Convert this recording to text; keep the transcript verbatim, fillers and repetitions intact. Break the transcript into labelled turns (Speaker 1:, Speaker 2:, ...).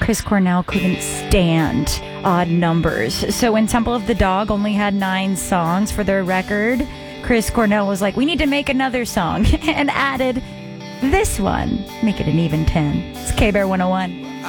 Speaker 1: Chris Cornell couldn't stand odd numbers. So when Temple of the Dog only had nine songs for their record, Chris Cornell was like, we need to make another song, and added this one. Make it an even ten. It's K-Bear one oh one.